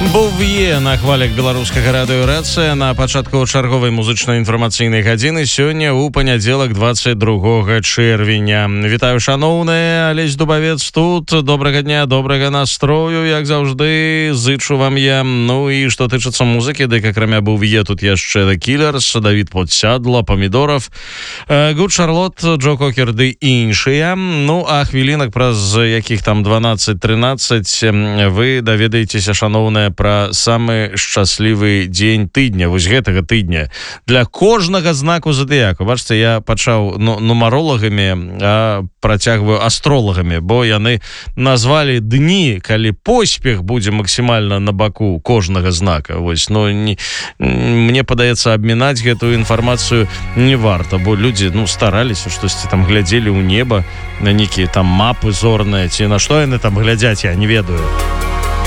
Бов'е на хвалях беларускага радыёрацыя на пачатку чарговай музычна-інфармацыйнай гадзіны сёння ў панядзелак 22 чэрвеня. Вітаю, шаноўныя, Алесь Дубавец тут. Добрага дня, добрага настрою, як заўжды, зычу вам я. Ну і што тычыцца музыкі, дык акрамя Бов'е тут яшчэ The Killers, Давід Подсядла, Помідоров, Good Charlotte, Джо Кокер ды іншыя. Ну а хвілінак праз якіх там 12-13 вы даведаецеся, шаноўныя, пра самы шчаслівы дзень тыдня, вось гэтага тыдня для кожнага знаку задыяку. Бачыце, я пачаў нумаролагамі, а працягваю астролагамі, бо яны назвалі дні, калі поспех будзе максімальна на баку кожнага знака. Вось, мне падаецца, абмінаць гэтую інфармацыю не варта, бо людзі стараліся, штосьці там глядзелі ў неба, на нейкія там мапы зорныя, ці на што яны там глядзяць, я не ведаю.